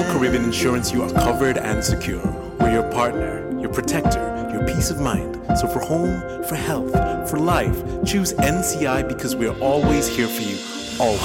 Royal Caribbean Insurance, you are covered and secure. We're your partner, your protector, your peace of mind. So for home, for health, for life, choose NCI because we're always here for you. Always.